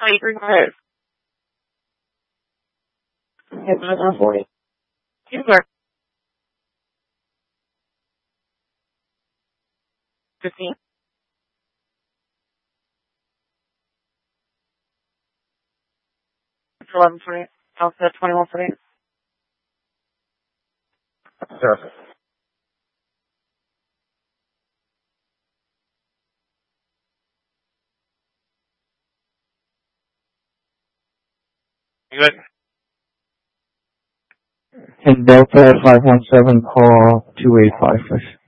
835. Hit 940. You are 15. 11:40. I'll set 21:40. Perfect. You good? And Delta 517, call 285, please.